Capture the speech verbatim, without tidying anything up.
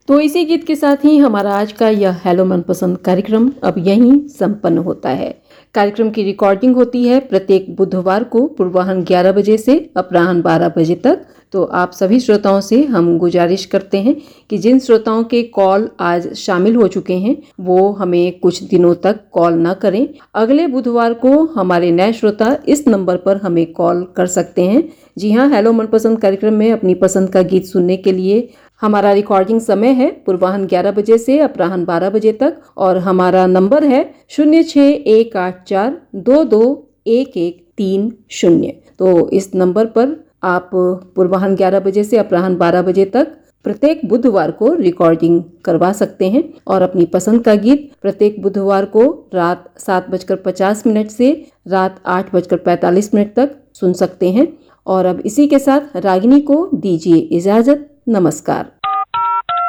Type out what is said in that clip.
तो इसी गीत के साथ ही हमारा आज का यह हेलो मनपसंद कार्यक्रम अब यहीं संपन्न होता है। कार्यक्रम की रिकॉर्डिंग होती है प्रत्येक बुधवार को पूर्वाह्न ग्यारह बजे से अपराह्न बारह बजे तक। तो आप सभी श्रोताओं से हम गुजारिश करते हैं कि जिन श्रोताओं के कॉल आज शामिल हो चुके हैं वो हमें कुछ दिनों तक कॉल न करें। अगले बुधवार को हमारे नए श्रोता इस नंबर पर हमें कॉल कर सकते हैं। जी हाँ, हेलो मनपसंद कार्यक्रम में अपनी पसंद का गीत सुनने के लिए हमारा रिकॉर्डिंग समय है पूर्वाह्न ग्यारह बजे से अपराह्न बारह बजे तक और हमारा नंबर है शून्य छः एक आठ चार दो दो एक एक तीन शून्य। तो इस नंबर पर आप पूर्वाह्न ग्यारह बजे से अपराह्न बारह बजे तक प्रत्येक बुधवार को रिकॉर्डिंग करवा सकते हैं और अपनी पसंद का गीत प्रत्येक बुधवार को रात सात बजकर पचास मिनट से रात आठ बजकर पैंतालीस मिनट तक सुन सकते हैं। और अब इसी के साथ रागिनी को दीजिए इजाजत। नमस्कार।